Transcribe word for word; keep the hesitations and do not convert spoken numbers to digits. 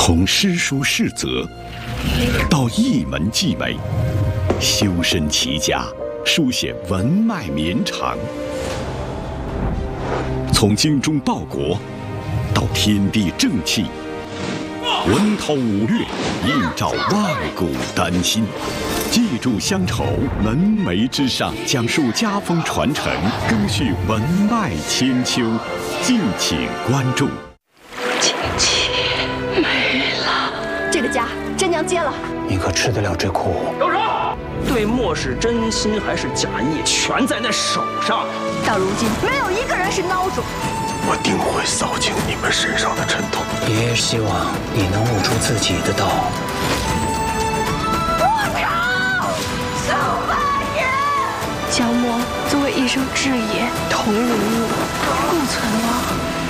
从诗书士则到一门技美，修身齐家，书写文脉绵长；从精忠报国到天地正气，文韬武略，映照万古丹心。记住乡愁，门楣之上，讲述家风传承，歌序文脉千秋。敬请关注。 亲戚没了， 这个家真娘接了。 你可吃得了这苦？ 动手！对墨是真心还是假意，全在那手上。 到如今，没有一个人是孬种。 我定会扫清你们身上的尘土。 爷爷希望你能悟出自己的道。 江墨作为一生挚友，同荣辱，共存亡。